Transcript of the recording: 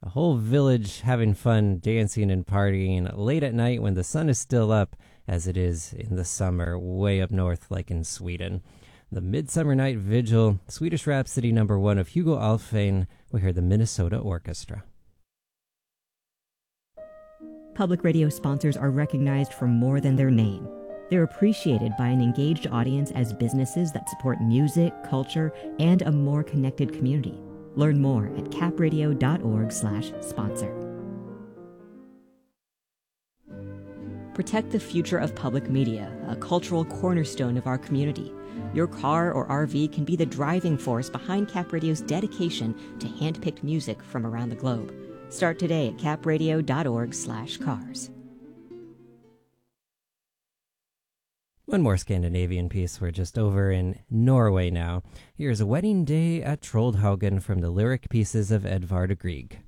A whole village having fun, dancing and partying late at night when the sun is still up, as it is in the summer, way up north like in Sweden. The Midsummer Night Vigil, Swedish Rhapsody #1 of Hugo Alfvén. We hear the Minnesota Orchestra. Public radio sponsors are recognized for more than their name. They're appreciated by an engaged audience as businesses that support music, culture, and a more connected community. Learn more at capradio.org/sponsor. Protect the future of public media, a cultural cornerstone of our community. Your car or RV can be the driving force behind Cap Radio's dedication to hand-picked music from around the globe. Start today at capradio.org/cars. One more Scandinavian piece. We're just over in Norway now. Here's a Wedding Day at Troldhaugen from the lyric pieces of Edvard Grieg.